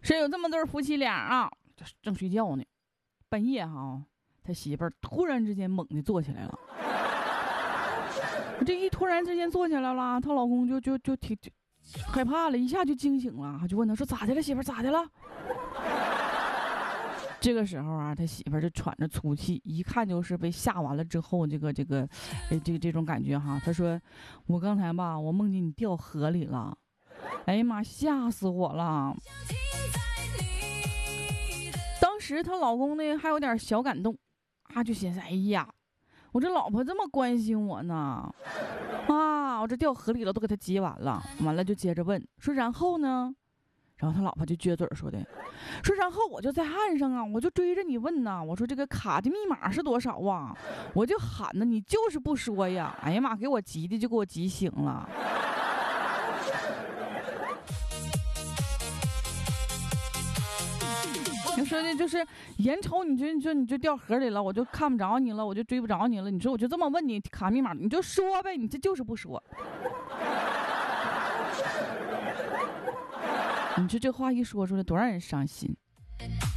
是有这么对夫妻俩啊，正睡觉呢，半夜哈，他媳妇儿突然之间猛地坐起来了。这一突然之间坐起来了，她老公就挺害怕了，一下就惊醒了，就问他说：“咋的了，媳妇儿？咋的了？”这个时候啊，他媳妇儿就喘着粗气，一看就是被吓完了之后这种感觉哈。他说：“我刚才吧，我梦见你掉河里了，哎呀妈，吓死我了。”当时她老公呢还有点小感动，就寻思：“哎呀，我这老婆这么关心我呢，我这掉河里了都给她接完了。”完了就接着问说：“然后呢？”然后他老婆就撅嘴说然后我就在岸上啊，我就追着你问呐，我说这个卡的密码是多少啊？我就喊呢，你就是不说呀！哎呀妈，给我急的就给我急醒了。你说的就是眼瞅你就掉河里了，我就看不着你了，我就追不着你了。你说我就这么问你卡密码，你就说呗，你这就是不说。你说这话一说出来多让人伤心。